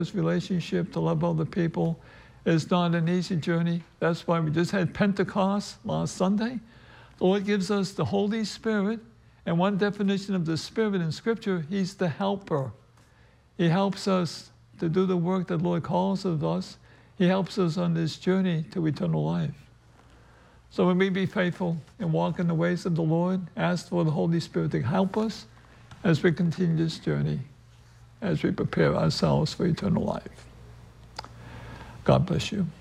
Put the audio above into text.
this relationship, to love other people. It's not an easy journey. That's why we just had Pentecost last Sunday. The Lord gives us the Holy Spirit, and one definition of the Spirit in Scripture, He's the helper. He helps us to do the work that the Lord calls of us. He helps us on this journey to eternal life. So when we be faithful and walk in the ways of the Lord, ask for the Holy Spirit to help us as we continue this journey, as we prepare ourselves for eternal life. God bless you.